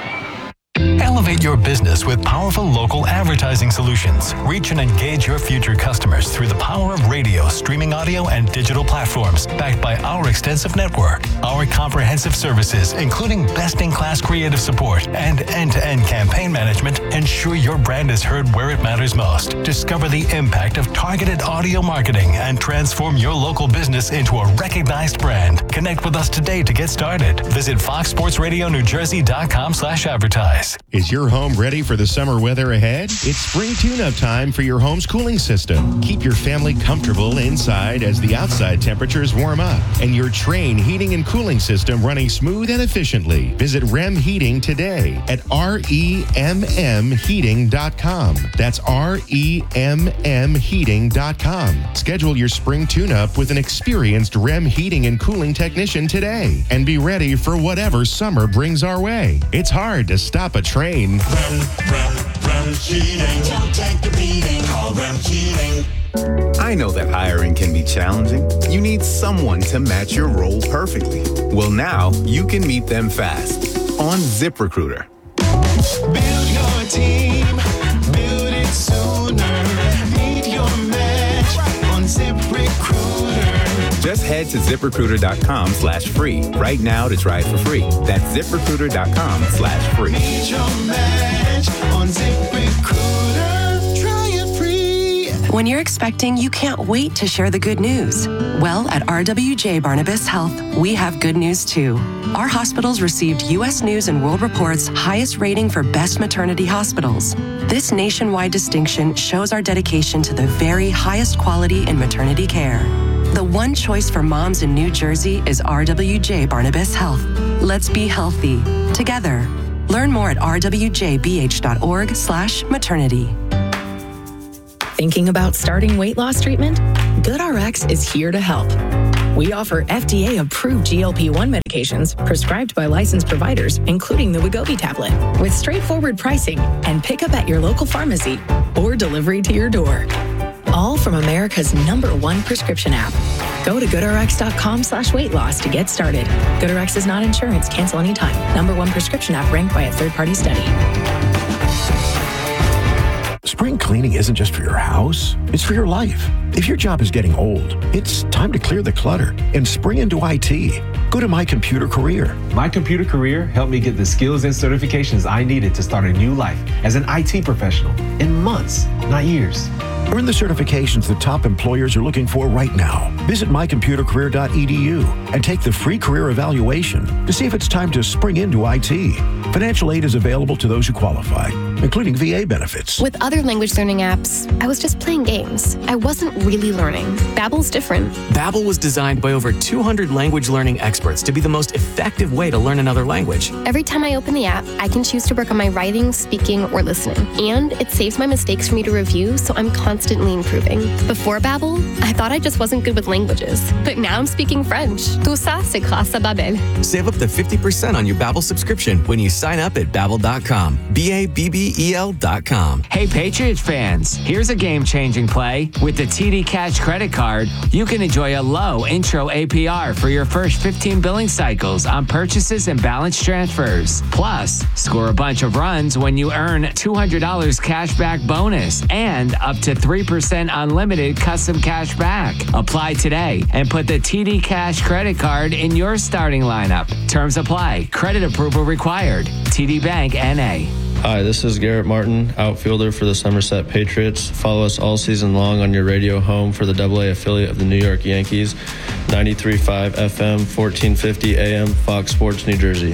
Elevate your business with powerful local advertising solutions. Reach and engage your future customers through the power of radio, streaming audio, and digital platforms, backed by our extensive network. Our comprehensive services, including best-in-class creative support and end-to-end campaign management, ensure your brand is heard where it matters most. Discover the impact of targeted audio marketing and transform your local business into a recognized brand. Connect with us today to get started. Visit fox sports radio new jersey dot com slash advertise. Is your home ready for the summer weather ahead? It's spring tune-up time for your home's cooling system. Keep your family comfortable inside as the outside temperatures warm up and your Trane heating and cooling system running smooth and efficiently. Visit R E M Heating today at R E M M heating dot com. That's R E M M heating dot com. Schedule your spring tune-up with an experienced R E M heating and cooling technician today and be ready for whatever summer brings our way. It's hard to stop a train. Rem, Rem, Rem Heating. Don't take the beating. Call Rem Heating. I know that hiring can be challenging. You need someone to match your role perfectly. Well, now you can meet them fast on ZipRecruiter. Build your team. Build it sooner. Meet your match on ZipRecruiter. Just head to ZipRecruiter.com slash free right now to try it for free. That's ZipRecruiter.com slash free. Meet your match on ZipRecruiter. Try it free. When you're expecting, you can't wait to share the good news. Well, at R W J Barnabas Health, we have good news too. Our hospitals received U S News and World Report's highest rating for best maternity hospitals. This nationwide distinction shows our dedication to the very highest quality in maternity care. The one choice for moms in New Jersey is R W J Barnabas Health. Let's be healthy together. Learn more at r w j b h dot org slash maternity. Thinking about starting weight loss treatment? GoodRx is here to help. We offer F D A-approved G L P one medications prescribed by licensed providers, including the Wegovy tablet, with straightforward pricing and pickup at your local pharmacy or delivery to your door. All from America's number one prescription app. Go to goodrx.com slash weight loss to get started. GoodRx is not insurance. Cancel anytime. Number one prescription app ranked by a third-party study. Spring cleaning isn't just for your house, it's for your life. If your job is getting old, it's time to clear the clutter and spring into I T. Go to My Computer Career. My Computer Career helped me get the skills and certifications I needed to start a new life as an I T professional in months, not years. Earn the certifications the top employers are looking for right now. Visit my computer career dot e d u and take the free career evaluation to see if it's time to spring into I T. Financial aid is available to those who qualify, including V A benefits. With other language learning apps, I was just playing games. I wasn't really learning. Babbel's different. Babbel was designed by over two hundred language learning experts to be the most effective way to learn another language. Every time I open the app, I can choose to work on my writing, speaking, or listening. And it saves my mistakes for me to review, so I'm constantly improving. Before Babbel, I thought I just wasn't good with languages. But now I'm speaking French. Tout ça, c'est grâce à Babbel. Save up to fifty percent on your Babbel subscription when you sign up at babbel dot com. B A B B E L dot com. Hey, Patriots fans, here's a game-changing play. With the T D Cash credit card, you can enjoy a low intro A P R for your first fifteen billing cycles on purchases and balance transfers. Plus, score a bunch of runs when you earn two hundred dollars cash back bonus and up to three percent unlimited custom cash back. Apply today and put the T D Cash credit card in your starting lineup. Terms apply. Credit approval required. T D Bank N A. Hi, this is Garrett Martin, outfielder for the Somerset Patriots. Follow us all season long on your radio home for the double A affiliate of the New York Yankees, ninety-three point five F M, fourteen fifty A M, Fox Sports, New Jersey.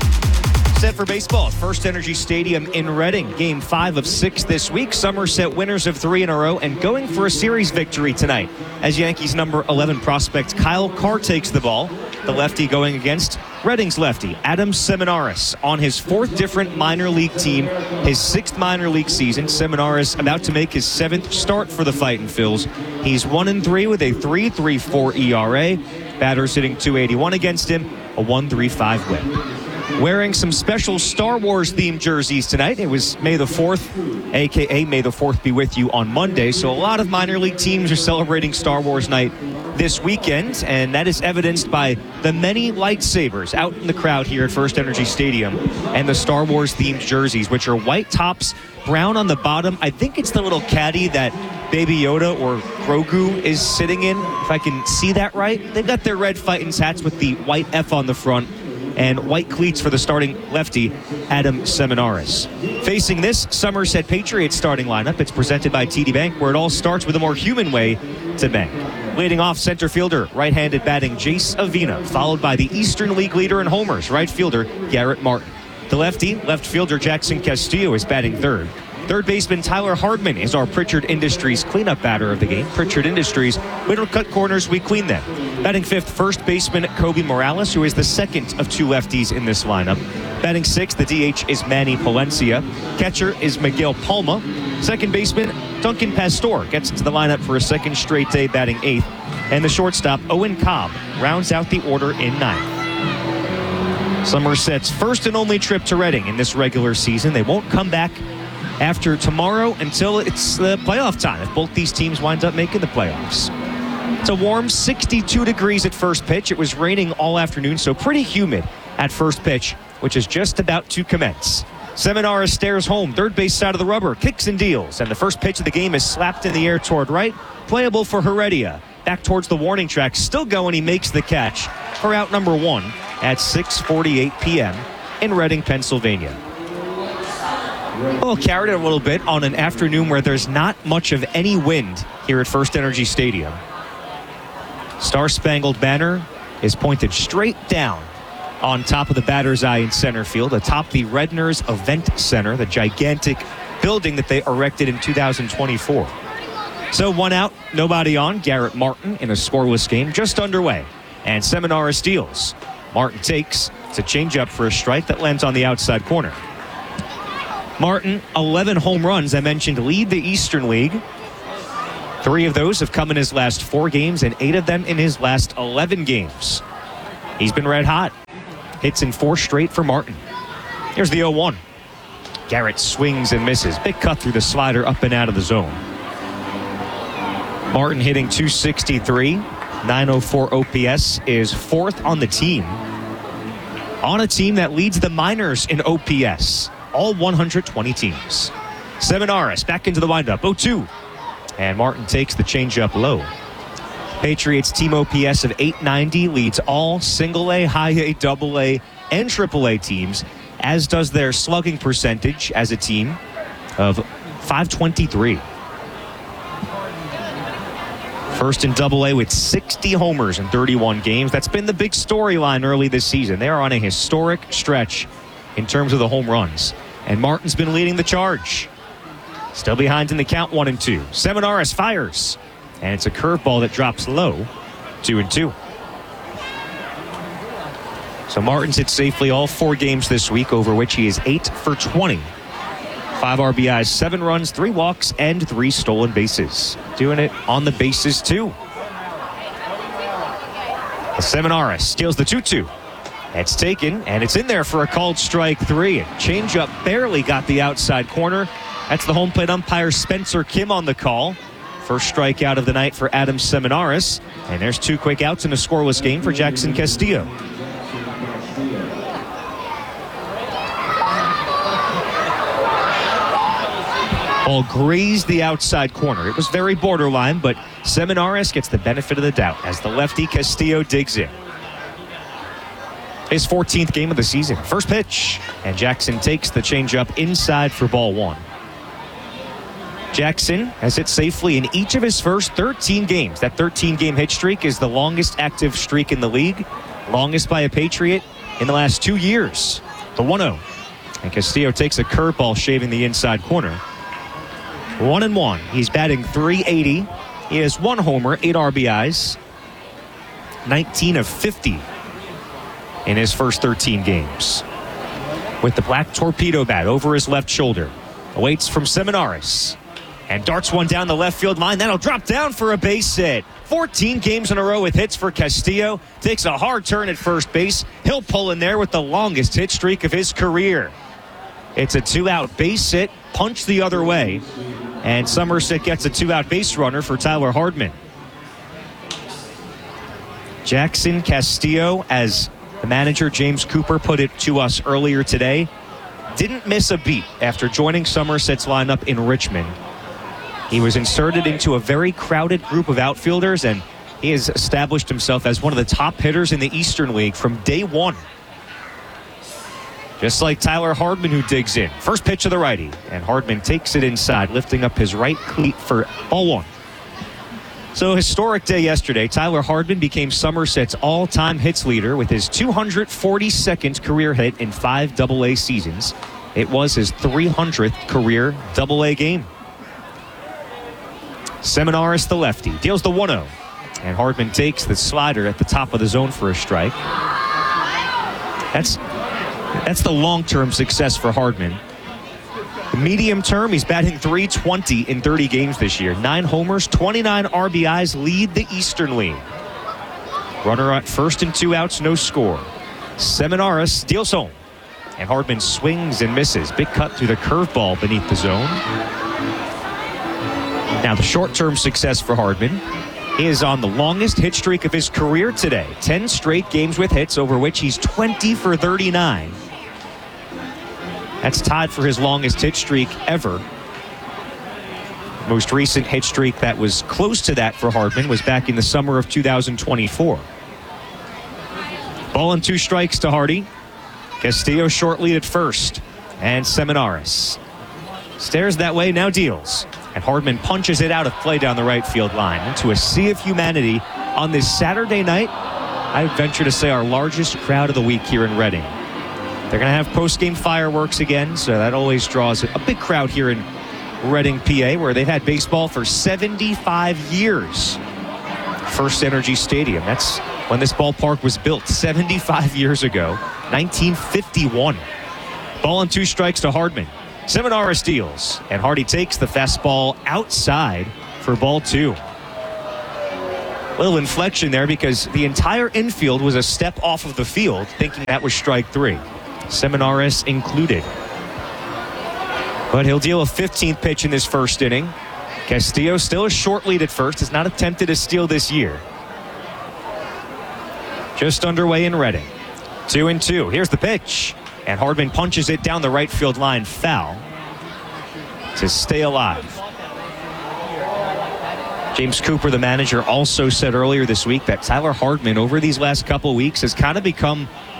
Set for baseball at First Energy Stadium in Reading. Game five of six this week. Somerset winners of three in a row and going for a series victory tonight as Yankees number eleven prospect Kyle Carr takes the ball. The lefty going against Reading's lefty, Adam Seminaris, on his fourth different minor league team, his sixth minor league season. Seminaris about to make his seventh start for the Fightin' Phils. He's one and three with a three point three four E R A. Batters hitting two eighty-one against him, a one point three five whip. Wearing some special Star Wars themed jerseys tonight. It was May the fourth, a k a. May the fourth be with you on Monday. So a lot of minor league teams are celebrating Star Wars night this weekend, and that is evidenced by the many lightsabers out in the crowd here at First Energy Stadium and the Star Wars themed jerseys, which are white tops, brown on the bottom. I think it's the little caddy that Baby Yoda or Grogu is sitting in, if I can see that right. They've got their red Fightin's hats with the white F on the front and white cleats for the starting lefty, Adam Seminaris. Facing this Somerset Patriots starting lineup, it's presented by T D Bank, where it all starts with a more human way to bank. Leading off center fielder, right-handed batting Jace Avina, followed by the Eastern League leader in homers, right fielder Garrett Martin. The lefty, left fielder Jackson Castillo is batting third. Third baseman Tyler Hardman is our Pritchard Industries cleanup batter of the game. Pritchard Industries, we don't cut corners, we clean them. Batting fifth, first baseman Kobe Morales, who is the second of two lefties in this lineup. Batting sixth, the D H is Manny Palencia. Catcher is Miguel Palma. Second baseman Duncan Pastor gets into the lineup for a second straight day, batting eighth. And the shortstop Owen Cobb rounds out the order in ninth. Somerset's first and only trip to Reading in this regular season. They won't come back after tomorrow until it's the playoff time, if both these teams wind up making the playoffs. It's a warm sixty-two degrees at first pitch. It was raining all afternoon, so pretty humid at first pitch, which is just about to commence. Seminaris stares home, third base side of the rubber, kicks and deals, and the first pitch of the game is slapped in the air toward right, playable for Heredia. Back towards the warning track, still going, he makes the catch for out number one at six forty-eight p.m. in Reading, Pennsylvania. Well, carried it a little bit on an afternoon where there's not much of any wind here at First Energy Stadium. Star-Spangled Banner is pointed straight down on top of the batter's eye in center field, atop the Redner's Event Center, the gigantic building that they erected in two thousand twenty-four. So one out, nobody on. Garrett Martin in a scoreless game just underway. And Seminara steals. Martin takes. It's a changeup for a strike that lands on the outside corner. Martin, eleven home runs, I mentioned, lead the Eastern League. Three of those have come in his last four games and eight of them in his last eleven games. He's been red hot. Hits in four straight for Martin. Here's the oh one. Garrett swings and misses. Big cut through the slider up and out of the zone. Martin hitting two sixty-three. nine oh four O P S is fourth on the team. On a team that leads the minors in O P S. All one hundred twenty teams. Seminaris back into the windup. oh two. And Martin takes the changeup low. Patriots team O P S of eight ninety leads all single A, high A, double A, and triple A teams, as does their slugging percentage as a team of five twenty-three. First in double A with sixty homers in thirty-one games. That's been the big storyline early this season. They are on a historic stretch in terms of the home runs. And Martin's been leading the charge. Still behind in the count, one and two. Seminaris fires. And it's a curveball that drops low, two and two. So Martin's hit safely all four games this week, over which he is eight for twenty. Five R B Is, seven runs, three walks, and three stolen bases. Doing it on the bases, too. Seminaris steals the two two. It's taken, and it's in there for a called strike three. And changeup barely got the outside corner. That's the home plate umpire Spencer Kim on the call. First strikeout of the night for Adam Seminaris. And there's two quick outs in a scoreless game for Jackson Castillo. Ball grazed the outside corner. It was very borderline, but Seminaris gets the benefit of the doubt as the lefty Castillo digs in. His fourteenth game of the season. First pitch, and Jackson takes the changeup inside for ball one. Jackson has hit safely in each of his first thirteen games. That thirteen-game hit streak is the longest active streak in the league, longest by a Patriot in the last two years. The one oh. And Castillo takes a curveball shaving the inside corner. One and one. He's batting three eighty. He has one homer, eight R B Is, nineteen of fifty in his first thirteen games. With the black torpedo bat over his left shoulder, awaits from Seminaris and darts one down the left field line. That'll drop down for a base hit. fourteen games in a row with hits for Castillo. Takes a hard turn at first base. He'll pull in there with the longest hit streak of his career. It's a two-out base hit, punch the other way, and Somerset gets a two-out base runner for Tyler Hardman. Jackson Castillo, as the manager James Cooper put it to us earlier today, didn't miss a beat after joining Somerset's lineup in Richmond. He was inserted into a very crowded group of outfielders, and he has established himself as one of the top hitters in the Eastern League from day one. Just like Tyler Hardman, who digs in. First pitch of the righty, and Hardman takes it inside, lifting up his right cleat for ball one. So, historic day yesterday. Tyler Hardman became Somerset's all-time hits leader with his two hundred forty-second career hit in five double A seasons. It was his three hundredth career double A game. Seminaris, the lefty, deals the one oh, and Hardman takes the slider at the top of the zone for a strike. That's That's the long-term success for Hardman. The medium term, he's batting three twenty in thirty games this year. Nine homers, twenty-nine R B Is lead the Eastern League. Runner at first and two outs, no score. Seminaris steals home, and Hardman swings and misses. Big cut through the curveball beneath the zone. Now the short-term success for Hardman is on the longest hit streak of his career today. ten straight games with hits, over which he's twenty for thirty-nine. That's tied for his longest hit streak ever. Most recent hit streak that was close to that for Hardman was back in the summer of two thousand twenty-four. Ball and two strikes to Hardy. Castillo short lead at first. And Seminaris Stares that way, now deals. And Hardman punches it out of play down the right field line into a sea of humanity on this Saturday night. I would venture to say our largest crowd of the week here in Reading. They're going to have post-game fireworks again, so that always draws a big crowd here in Reading, P A, where they've had baseball for seventy-five years. First Energy Stadium, that's when this ballpark was built seventy-five years ago, nineteen fifty-one. Ball and two strikes to Hardman. Seminaris deals, and Hardy takes the fastball outside for ball two. Little inflection there because the entire infield was a step off of the field, thinking that was strike three. Seminaris included. But he'll deal a fifteenth pitch in this first inning. Castillo still a short lead at first, has not attempted a steal this year. Just underway in Reading. Two and two. Here's the pitch. And Hardman punches it down the right field line, foul, to stay alive. James Cooper, the manager, also said earlier this week that Tyler Hardman, over these last couple weeks, has kind of become